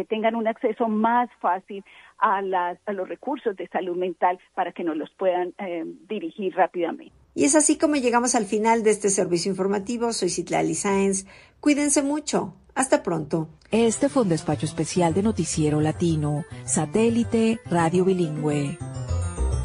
que tengan un acceso más fácil a los recursos de salud mental para que nos los puedan dirigir rápidamente. Y es así como llegamos al final de este servicio informativo. Soy Citlali Sáenz. Cuídense mucho. Hasta pronto. Este fue un despacho especial de Noticiero Latino, Satélite Radio Bilingüe.